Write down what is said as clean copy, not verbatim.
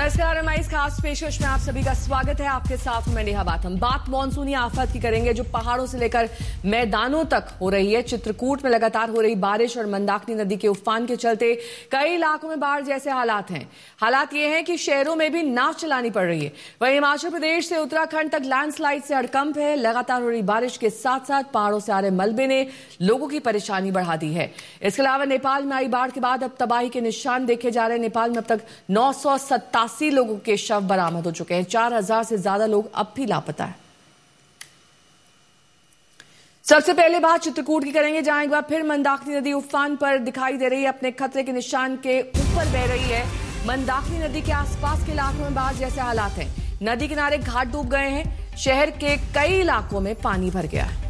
नमस्कार, हमारी इस खास पेशकश में आप सभी का स्वागत है। आपके साथ मैं नेहा बाथम। बात मानसूनी आफत की करेंगे जो पहाड़ों से लेकर मैदानों तक हो रही है। चित्रकूट में लगातार हो रही बारिश और मंदाकिनी नदी के उफान के चलते कई इलाकों में बाढ़ जैसे हालात हैं। हालात ये हैं कि शहरों में भी नाव चलानी पड़ रही है। वहीं हिमाचल प्रदेश से उत्तराखंड तक लैंडस्लाइड से हड़कंप है। लगातार हो रही बारिश के साथ साथ पहाड़ों से आ रहे मलबे ने लोगों की परेशानी बढ़ा दी है। इसके अलावा नेपाल में आई बाढ़ के बाद अब तबाही के निशान देखे जा रहे हैं। नेपाल में अब तक 987 लोगों के शव बरामद हो चुके हैं। 4000 से ज्यादा लोग अब भी लापता है। सबसे पहले बात चित्रकूट की करेंगे, जहां एक बार फिर मंदाकिनी नदी उफान पर दिखाई दे रही है। अपने खतरे के निशान के ऊपर बह रही है। मंदाकिनी नदी के आसपास के इलाकों में बाढ़ जैसे हालात हैं। नदी किनारे घाट डूब गए हैं। शहर के कई इलाकों में पानी भर गया है।